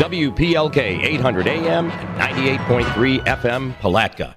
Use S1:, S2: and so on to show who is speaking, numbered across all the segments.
S1: WPLK 800 AM and 98.3 FM Palatka.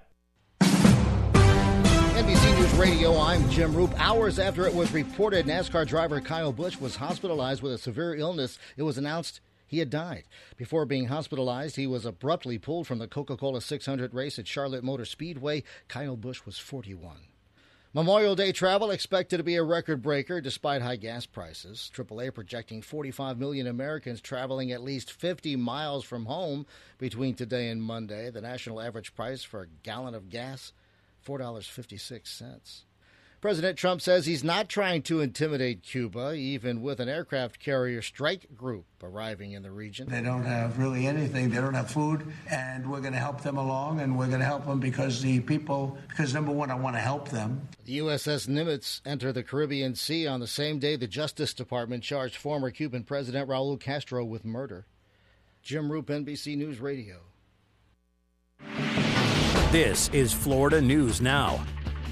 S2: NBC News Radio, I'm Jim Roop. Hours after it was reported NASCAR driver Kyle Busch was hospitalized with a severe illness, it was announced he had died. Before being hospitalized, he was abruptly pulled from the Coca-Cola 600 race at Charlotte Motor Speedway. Kyle Busch was 41. Memorial Day travel expected to be a record breaker despite high gas prices. AAA projecting 45 million Americans traveling at least 50 miles from home between today and Monday. The national average price for a gallon of gas, $4.56. President Trump says he's not trying to intimidate Cuba, even with an aircraft carrier strike group arriving in the region.
S3: They don't have really anything. They don't have food, and we're going to help them along, and we're going to help them because number one, I want to help them.
S2: The USS Nimitz entered the Caribbean Sea on the same day the Justice Department charged former Cuban President Raul Castro with murder. Jim Roop, NBC News Radio.
S4: This is Florida News Now.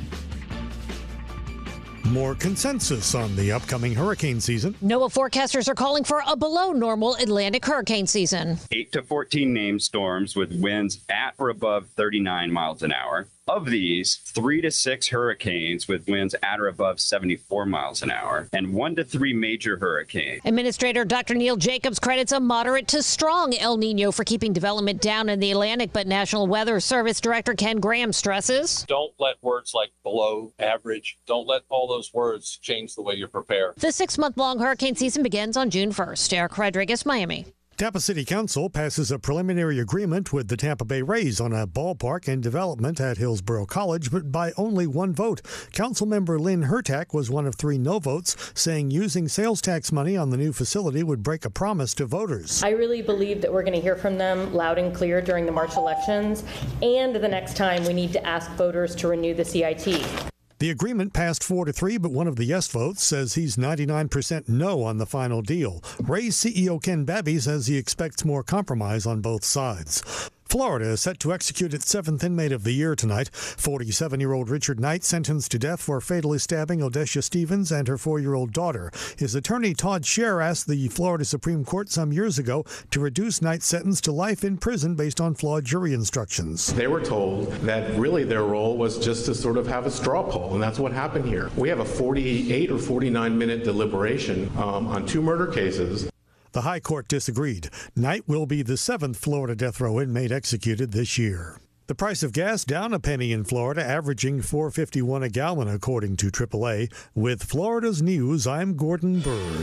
S5: More consensus on the upcoming hurricane season.
S6: NOAA forecasters are calling for a below-normal Atlantic hurricane season.
S7: 8 to 14 named storms with winds at or above 39 miles an hour. Of these, 3 to 6 hurricanes with winds at or above 74 miles an hour, and 1 to 3 major hurricanes.
S6: Administrator Dr. Neil Jacobs credits a moderate to strong El Nino for keeping development down in the Atlantic, but National Weather Service Director Ken Graham stresses,
S8: don't let words like below, average, don't let all those words change the way you prepare.
S6: The 6-month-long hurricane season begins on June 1st. Eric Rodriguez, Miami.
S5: Tampa City Council passes a preliminary agreement with the Tampa Bay Rays on a ballpark and development at Hillsborough College, but by only one vote. Councilmember Lynn Hertak was one of 3 no votes, saying using sales tax money on the new facility would break a promise to voters.
S9: I really believe that we're going to hear from them loud and clear during the March elections, and the next time we need to ask voters to renew the CIT.
S5: The agreement passed 4-3, but one of the yes votes says he's 99% no on the final deal. Ray's CEO Ken Babby says he expects more compromise on both sides. Florida is set to execute its 7th inmate of the year tonight. 47-year-old Richard Knight sentenced to death for fatally stabbing Odesha Stevens and her 4-year-old daughter. His attorney, Todd Scher, asked the Florida Supreme Court some years ago to reduce Knight's sentence to life in prison based on flawed jury instructions.
S10: They were told that really their role was just to sort of have a straw poll, and that's what happened here. We have a 48 or 49-minute deliberation on 2 murder cases.
S5: The High Court disagreed. Knight will be the 7th Florida death row inmate executed this year. The price of gas down a penny in Florida, averaging $4.51 a gallon, according to AAA. With Florida's News, I'm Gordon Bird.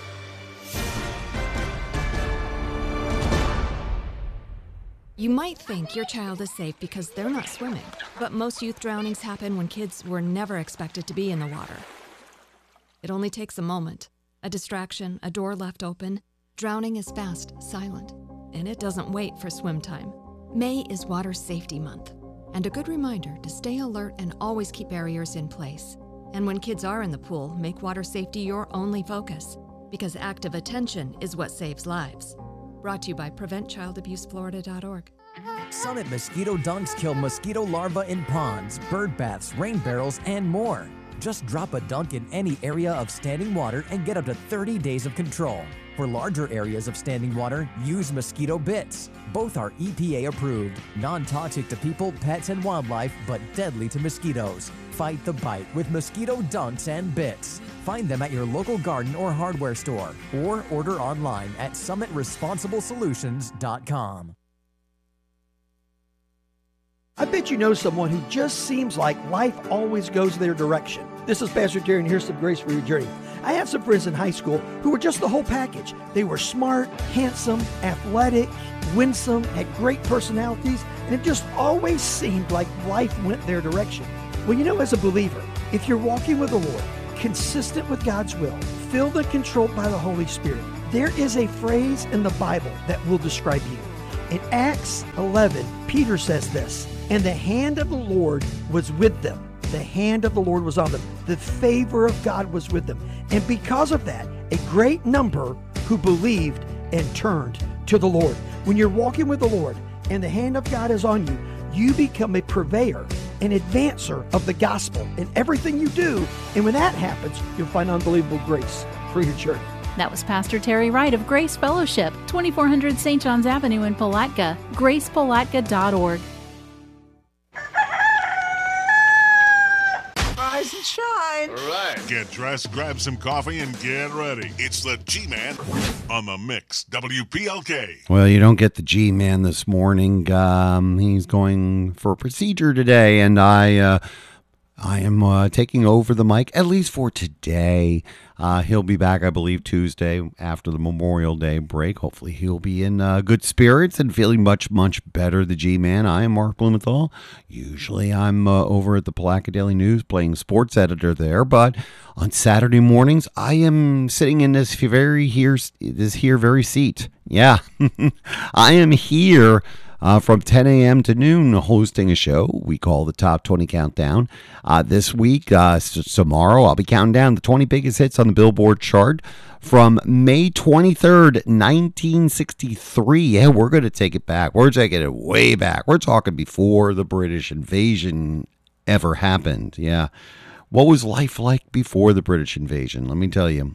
S11: You might think your child is safe because they're not swimming, but most youth drownings happen when kids were never expected to be in the water. It only takes a moment, a distraction, a door left open. Drowning is fast, silent, and it doesn't wait for swim time. May is Water Safety Month, and a good reminder to stay alert and always keep barriers in place. And when kids are in the pool, make water safety your only focus, because active attention is what saves lives. Brought to you by PreventChildAbuseFlorida.org.
S4: Summit Mosquito Dunks kill mosquito larvae in ponds, bird baths, rain barrels, and more. Just drop a dunk in any area of standing water and get up to 30 days of control. For larger areas of standing water, use Mosquito Bits. Both are EPA approved, non-toxic to people, pets, and wildlife, but deadly to mosquitoes. Fight the bite with Mosquito Dunks and Bits. Find them at your local garden or hardware store, or order online at SummitResponsibleSolutions.com.
S12: I bet you know someone who just seems like life always goes their direction. This is Pastor Terry, and here's some grace for your journey. I had some friends in high school who were just the whole package. They were smart, handsome, athletic, winsome, had great personalities, and it just always seemed like life went their direction. Well, you know, as a believer, if you're walking with the Lord, consistent with God's will, filled and controlled by the Holy Spirit, there is a phrase in the Bible that will describe you. In Acts 11, Peter says this, "And the hand of the Lord was with them." The hand of the Lord was on them. The favor of God was with them. And because of that, a great number who believed and turned to the Lord. When you're walking with the Lord and the hand of God is on you, you become a purveyor, an advancer of the gospel in everything you do. And when that happens, you'll find unbelievable grace for your journey.
S13: That was Pastor Terry Wright of Grace Fellowship, 2400 St. John's Avenue in Palatka, gracepalatka.org.
S14: Rise and shine.
S15: All right. Get dressed, grab some coffee, and get ready. It's the G-Man on the Mix, WPLK.
S16: Well, you don't get the G-Man this morning. He's going for a procedure today, and I am taking over the mic, at least for today. He'll be back, I believe, Tuesday after the Memorial Day break. Hopefully he'll be in good spirits and feeling much, much better, the G-Man. I am Mark Blumenthal. Usually I'm over at the Palatka Daily News playing sports editor there, but on Saturday mornings, I am sitting in this very seat. Yeah, I am here from 10 a.m. to noon hosting a show we call the Top 20 Countdown. This week, tomorrow, I'll be counting down the 20 biggest hits on the Billboard chart from May 23rd, 1963. Yeah, we're going to take it back. We're taking it way back. We're talking before the British invasion ever happened. Yeah. What was life like before the British invasion? Let me tell you,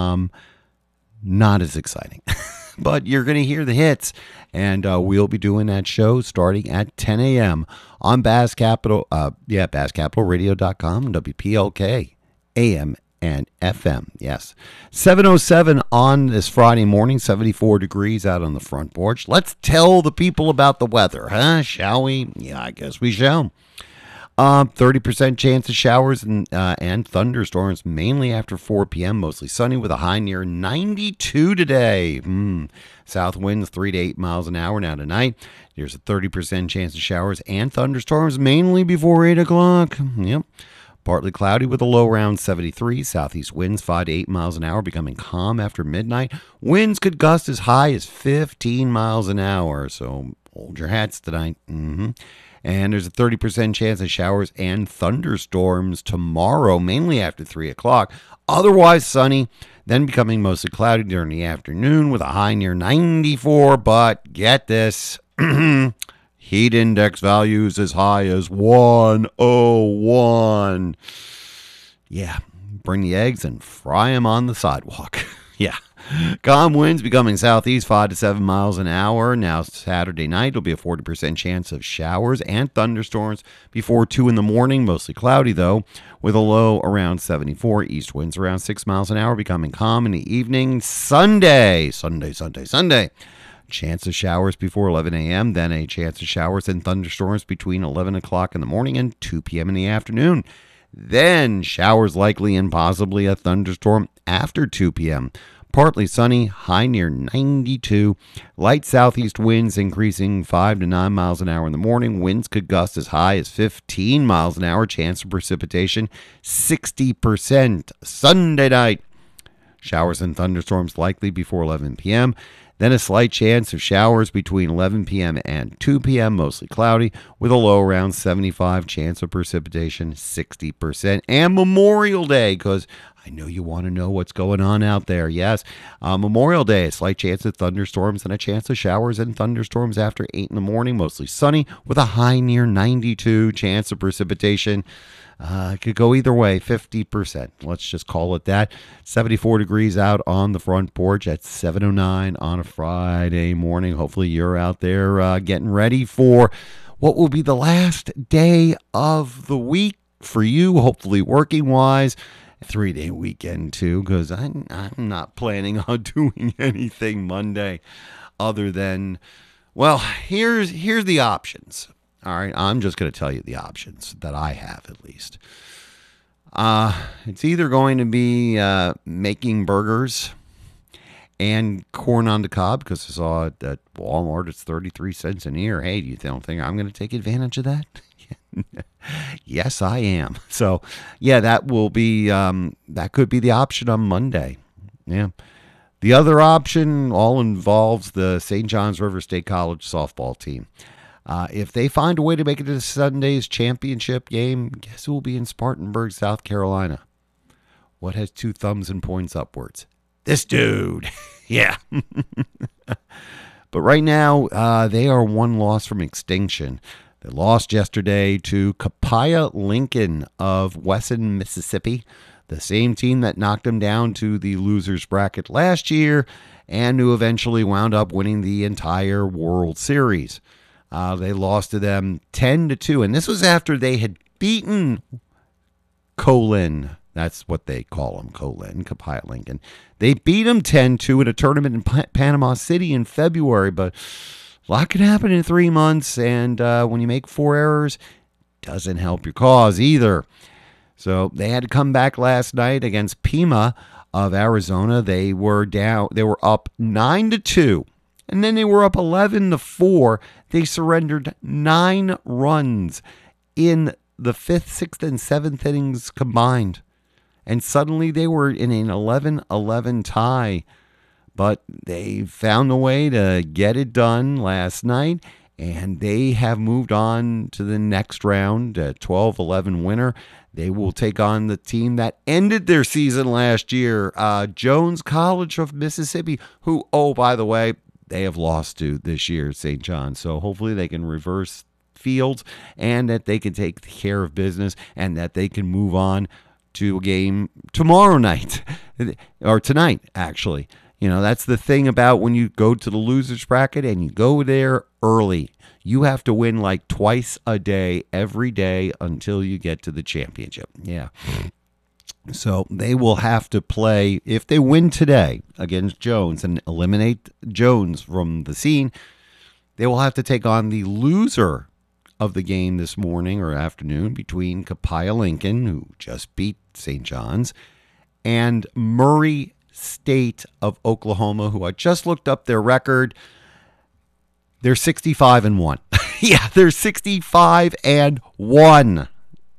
S16: not as exciting. But you're going to hear the hits, and we'll be doing that show starting at 10 a.m. on Bass Capital, BassCapitalRadio.com, WPLK, AM and FM. Yes, 7:07 on this Friday morning, 74 degrees out on the front porch. Let's tell the people about the weather, huh? Shall we? Yeah, I guess we shall. 30% chance of showers and thunderstorms, mainly after 4 p.m., mostly sunny with a high near 92 today. South winds 3 to 8 miles an hour now tonight. There's a 30% chance of showers and thunderstorms, mainly before 8 o'clock. Yep. Partly cloudy with a low around 73. Southeast winds 5 to 8 miles an hour, becoming calm after midnight. Winds could gust as high as 15 miles an hour, so hold your hats tonight. And there's a 30% chance of showers and thunderstorms tomorrow, mainly after 3 o'clock. Otherwise sunny, then becoming mostly cloudy during the afternoon with a high near 94. But get this, heat index values as high as 101. Yeah, bring the eggs and fry them on the sidewalk. Yeah. Calm winds becoming southeast 5 to 7 miles an hour. Now Saturday night will be a 40% chance of showers and thunderstorms before 2 in the morning. Mostly cloudy though, with a low around 74. East winds around 6 miles an hour, becoming calm in the evening. Sunday. Chance of showers before 11 a.m. Then a chance of showers and thunderstorms between 11 o'clock in the morning and 2 p.m. in the afternoon. Then showers likely and possibly a thunderstorm after 2 p.m. Partly sunny, high near 92. Light southeast winds increasing 5 to 9 miles an hour in the morning. Winds could gust as high as 15 miles an hour. Chance of precipitation, 60%. Sunday night, showers and thunderstorms likely before 11 p.m. Then a slight chance of showers between 11 p.m. and 2 p.m., mostly cloudy, with a low around 75. Chance of precipitation, 60%. And Memorial Day, because I know you want to know what's going on out there. Yes, Memorial Day, a slight chance of thunderstorms and a chance of showers and thunderstorms after 8 in the morning, mostly sunny, with a high near 92. Chance of precipitation, could go either way, 50%. Let's just call it that. 74 degrees out on the front porch at 7:09 on a Friday morning. Hopefully you're out there getting ready for what will be the last day of the week for you, hopefully working-wise. 3-day weekend too, because I'm not planning on doing anything Monday other than, well, here's the options. All right, I'm just going to tell you the options that I have, at least. It's either going to be making burgers and corn on the cob, because I saw it at Walmart. It's 33 cents an ear. Hey, do you don't think I'm going to take advantage of that? Yes, I am. So, yeah, that will be that could be the option on Monday. Yeah. The other option all involves the St. John's River State College softball team. If they find a way to make it to Sunday's championship game, guess who will be in Spartanburg, South Carolina? What has 2 thumbs and points upwards? This dude. Yeah. But right now, they are 1 loss from extinction. They lost yesterday to Copiah Lincoln of Wesson, Mississippi. the same team that knocked them down to the losers bracket last year and who eventually wound up winning the entire World Series. They lost to them 10-2, and this was after they had beaten Colin. That's what they call him, Colin, Copiah Lincoln. They beat him 10-2 in a tournament in Panama City in February, but a lot can happen in 3 months, and when you make 4 errors, doesn't help your cause either. So they had to come back last night against Pima of Arizona. They were up 9-2, and then they were up 11-4. They surrendered 9 runs in the 5th, 6th, and 7th innings combined. And suddenly they were in an 11-11 tie. But they found a way to get it done last night, and they have moved on to the next round, a 12-11 winner. They will take on the team that ended their season last year, Jones College of Mississippi, who, oh, by the way, they have lost to this year, St. John's. So hopefully they can reverse fields and that they can take care of business and that they can move on to a game tomorrow night, or tonight, actually. You know, that's the thing about when you go to the losers bracket and you go there early. You have to win like twice a day, every day, until you get to the championship. Yeah. So they will have to play, if they win today against Jones and eliminate Jones from the scene, they will have to take on the loser of the game this morning or afternoon between Copiah Lincoln, who just beat St. John's, and Murray State of Oklahoma, who I just looked up their record. They're 65-1. Yeah, they're 65-1.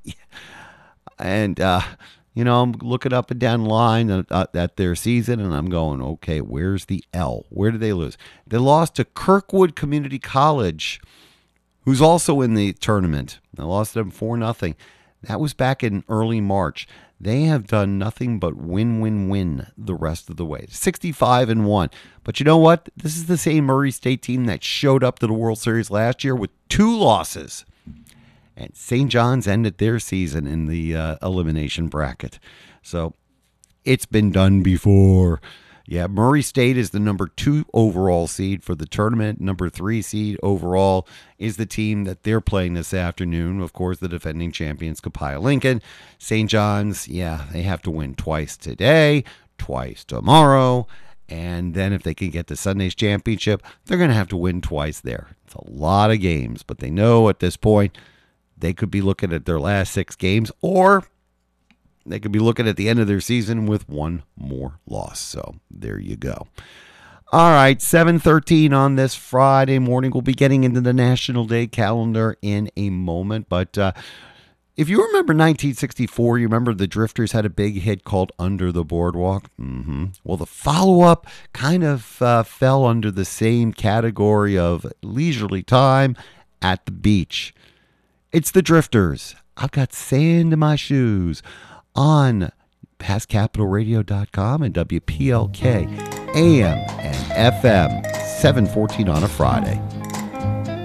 S16: And, you know, I'm looking up and down the line at their season, and I'm going, okay, where's the L? Where did they lose? They lost to Kirkwood Community College, who's also in the tournament. They lost them 4-0. That was back in early March. They have done nothing but win the rest of the way. 65-1. But you know what? This is the same Murray State team that showed up to the World Series last year with 2 losses. And St. John's ended their season in the elimination bracket. So it's been done before. Yeah, Murray State is the number 2 overall seed for the tournament. Number 3 seed overall is the team that they're playing this afternoon. Of course, the defending champions, Copiah Lincoln. St. John's, yeah, they have to win twice today, twice tomorrow. And then if they can get to Sunday's championship, they're going to have to win twice there. It's a lot of games, but they know at this point they could be looking at their last 6 games, or they could be looking at the end of their season with 1 more loss. So there you go. All right, 7:13 on this Friday morning. We'll be getting into the National Day calendar in a moment. But if you remember 1964, you remember the Drifters had a big hit called Under the Boardwalk? Mm-hmm. Well, the follow-up kind of fell under the same category of leisurely time at the beach. It's the Drifters. I've got sand in my shoes on PastCapitalRadio.com and WPLK AM and FM 714 on a Friday.